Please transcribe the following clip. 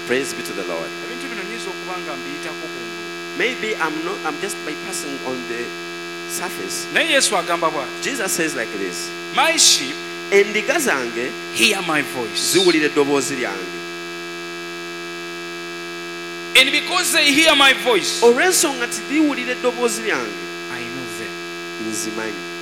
Praise be to the Lord. ebintu bino nyinza okuba nga mbiyitako kungulu Maybe I'm just bypassing on the surface. naye yesu agamba bw'ati Jesus says like this. my sheep Endiga zange hear my voice ziwulira eddoboozi lyange. and because they hear my voice Olw'ensonga nti ziwulira eddoboozi lyange I know them nzimanyi.